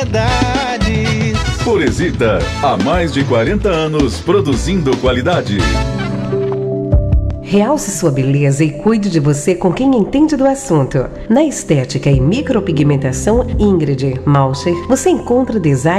Poresita, há mais de 40 anos produzindo qualidade. Realce sua beleza e cuide de você com quem entende do assunto. Na estética e micropigmentação Ingrid Malcher, você encontra design